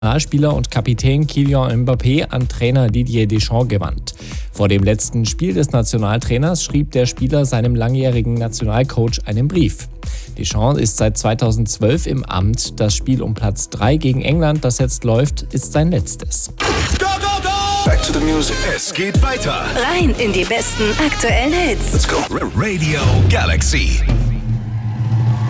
Nationalspieler und Kapitän Kylian Mbappé an Trainer Didier Deschamps gewandt. Vor dem letzten Spiel des Nationaltrainers schrieb der Spieler seinem langjährigen Nationalcoach einen Brief. Deschamps ist seit 2012 im Amt. Das Spiel um Platz 3 gegen England, das jetzt läuft, ist sein letztes. Go, go, go! Back to the music. Es geht weiter. Rein in die besten aktuellen Hits. Let's go. Radio Galaxy.